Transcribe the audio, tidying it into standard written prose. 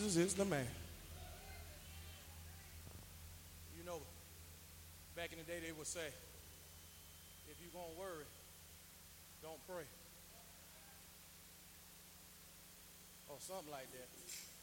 Jesus is the man. You know, back in the day they would say, if you're going to worry, don't pray. Or something like that.